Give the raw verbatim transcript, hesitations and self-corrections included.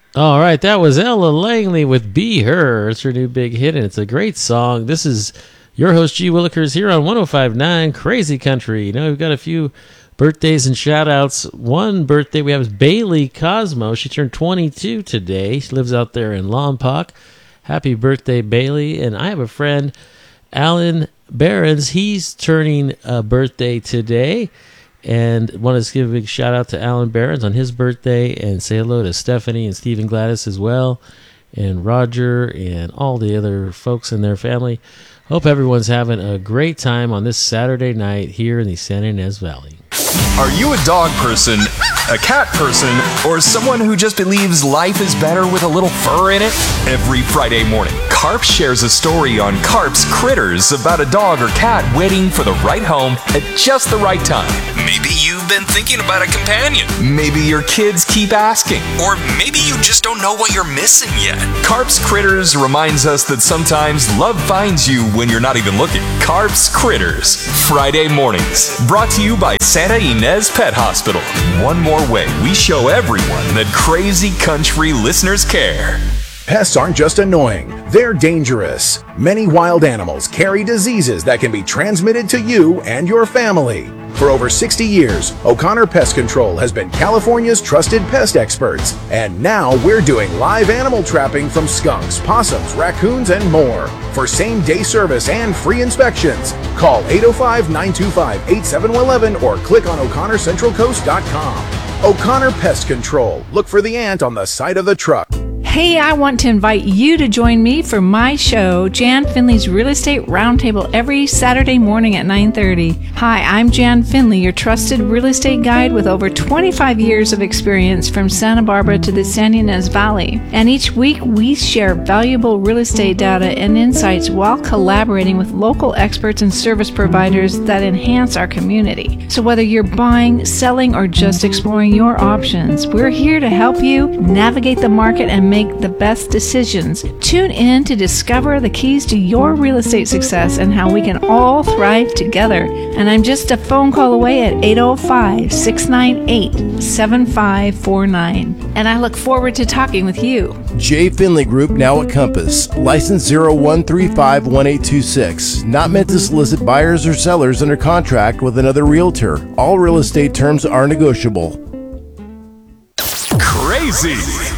All right, that was Ella Langley with Be Her. It's her new big hit, and it's a great song. This is your host, G. Willikers, here on one oh five point nine Crazy Country. You know, we've got a few birthdays and shout-outs. One birthday we have is Bailey Cosmo. She turned twenty-two today. She lives out there in Lompoc. Happy birthday, Bailey. And I have a friend, Alan Behrens. He's turning a birthday today. And want to give a big shout out to Alan Behrens on his birthday and say hello to Stephanie and Stephen Gladys as well, and Roger and all the other folks in their family. Hope everyone's having a great time on this Saturday night here in the San Ynez Valley. Are you a dog person, a cat person, or someone who just believes life is better with a little fur in it? Every Friday morning, Carp shares a story on Carp's Critters about a dog or cat waiting for the right home at just the right time. Maybe you've been thinking about a companion. Maybe your kids keep asking. Or maybe you just don't know what you're missing yet. Carp's Critters reminds us that sometimes love finds you when you're not even looking. Carp's Critters, Friday mornings. Brought to you by Santa Ynez Pet Hospital. One more way we show everyone that Crazy Country listeners care. Pests aren't just annoying, they're dangerous. Many wild animals carry diseases that can be transmitted to you and your family. For over sixty years, O'Connor Pest Control has been California's trusted pest experts. And now we're doing live animal trapping from skunks, possums, raccoons, and more. For same-day service and free inspections, call eight oh five, nine two five, eight seven one one or click on O'Connor Central Coast dot com. O'Connor Pest Control. Look for the ant on the side of the truck. Hey, I want to invite you to join me for my show, Jan Finley's Real Estate Roundtable, every Saturday morning at nine thirty. Hi, I'm Jan Finley, your trusted real estate guide with over twenty-five years of experience from Santa Barbara to the San Ynez Valley. And each week we share valuable real estate data and insights while collaborating with local experts and service providers that enhance our community. So whether you're buying, selling, or just exploring your options, we're here to help you navigate the market and make the best decisions. Tune in to discover the keys to your real estate success and how we can all thrive together. And I'm just a phone call away at eight oh five, six nine eight, seven five four nine. And I look forward to talking with you. J. Finley Group, now at Compass. License zero one three five one eight two six. Not meant to solicit buyers or sellers under contract with another realtor. All real estate terms are negotiable. Crazy